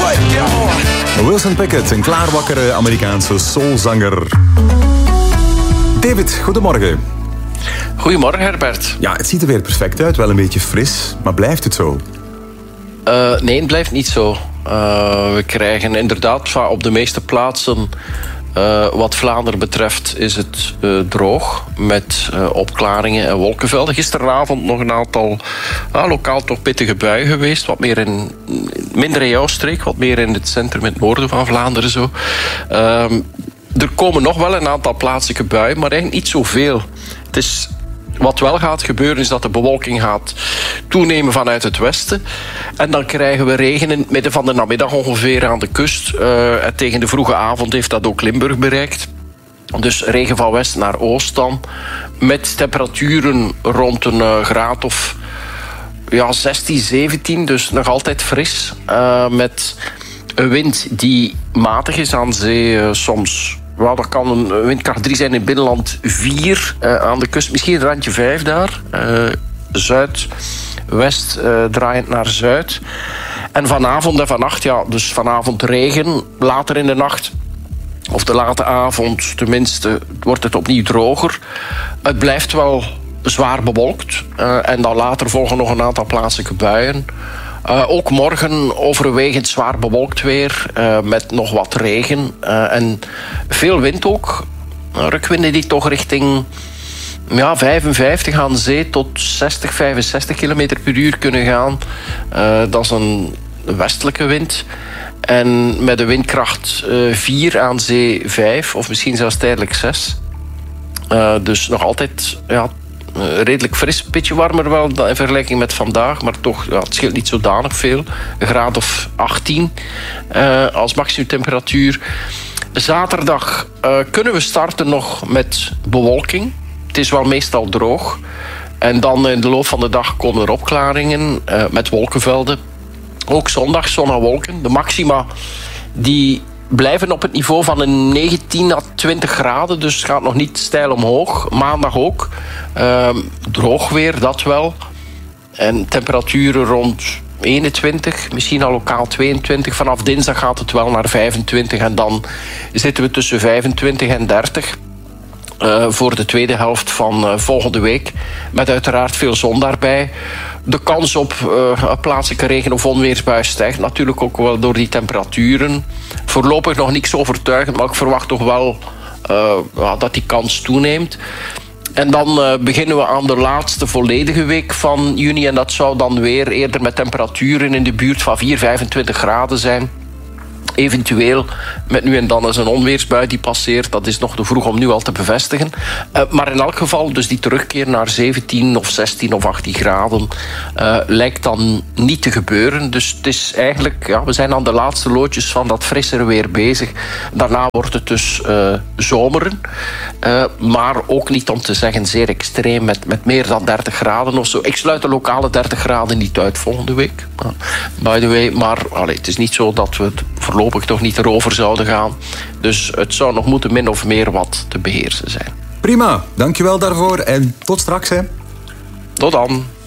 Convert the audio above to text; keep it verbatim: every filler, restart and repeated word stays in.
Wilson Pickett, een klaarwakkere Amerikaanse soulzanger. David, goedemorgen. Goedemorgen, Herbert. Ja, het ziet er weer perfect uit, wel een beetje fris, maar blijft het zo? Uh, nee, het blijft niet zo. Uh, we krijgen inderdaad op de meeste plaatsen, uh, wat Vlaanderen betreft, is het uh, droog. Met uh, opklaringen en wolkenvelden. Gisteravond nog een aantal uh, lokaal toch pittige buien geweest. Wat meer in, minder in jouw streek, wat meer in het centrum, in het noorden van Vlaanderen zo. Uh, er komen nog wel een aantal plaatselijke buien, maar eigenlijk niet zoveel. Het is... Wat wel gaat gebeuren is dat de bewolking gaat toenemen vanuit het westen. En dan krijgen we regen in het midden van de namiddag ongeveer aan de kust. Uh, en tegen de vroege avond heeft dat ook Limburg bereikt. Dus regen van west naar oost dan. Met temperaturen rond een uh, graad of ja, zestien, zeventien. Dus nog altijd fris. Uh, met een wind die matig is aan zee, uh, soms... Well, dat kan een windkracht drie zijn in het binnenland, vier uh, aan de kust. Misschien een randje vijf daar. Uh, Zuid-west uh, draaiend naar zuid. En vanavond en vannacht, ja, dus vanavond regen. Later in de nacht, of de late avond tenminste, wordt het opnieuw droger. Het blijft wel zwaar bewolkt. Uh, en dan later volgen nog een aantal plaatselijke buien. Uh, ook morgen overwegend zwaar bewolkt weer, uh, met nog wat regen uh, en veel wind ook. Uh, rukwinden die toch richting ja, vijfenvijftig aan zee tot zestig, vijfenzestig kilometer per uur kunnen gaan. Uh, dat is een westelijke wind. En met een windkracht uh, vier aan zee vijf, of misschien zelfs tijdelijk zes. Uh, dus nog altijd... Ja, Uh, redelijk fris, een beetje warmer wel in vergelijking met vandaag, maar toch, ja, het scheelt niet zodanig veel. Een graad of achttien uh, als maximumtemperatuur. Zaterdag uh, kunnen we starten nog met bewolking. Het is wel meestal droog. En dan in de loop van de dag komen er opklaringen uh, met wolkenvelden. Ook zondag zon en wolken. De maxima die blijven op het niveau van een negentien à twintig graden. Dus het gaat nog niet steil omhoog. Maandag ook. Uh, droog weer, dat wel. En temperaturen rond eenentwintig. Misschien al lokaal tweeëntwintig. Vanaf dinsdag gaat het wel naar vijfentwintig. En dan zitten we tussen vijfentwintig en dertig. Uh, voor de tweede helft van uh, volgende week. Met uiteraard veel zon daarbij. De kans op uh, plaatselijke regen- of onweersbui stijgt natuurlijk ook wel door die temperaturen. Voorlopig nog niks overtuigend, maar ik verwacht toch wel uh, ja, dat die kans toeneemt. En dan uh, beginnen we aan de laatste volledige week van juni. En dat zou dan weer eerder met temperaturen in de buurt van vier, vijfentwintig graden zijn. Eventueel met nu en dan eens een onweersbui die passeert. Dat is nog te vroeg om nu al te bevestigen. Uh, maar in elk geval, dus die terugkeer naar zeventien of zestien of achttien graden... Uh, lijkt dan niet te gebeuren. Dus het is eigenlijk... Ja, we zijn aan de laatste loodjes van dat frissere weer bezig. Daarna wordt het dus uh, zomeren. Uh, maar ook niet om te zeggen zeer extreem met, met meer dan dertig graden of zo. Ik sluit de lokale dertig graden niet uit volgende week. Uh, by the way, maar allee, het is niet zo dat we het voorlopig toch niet erover zouden gaan. Dus het zou nog moeten min of meer wat te beheersen zijn. Prima, dankjewel daarvoor en tot straks. Hè. Tot dan.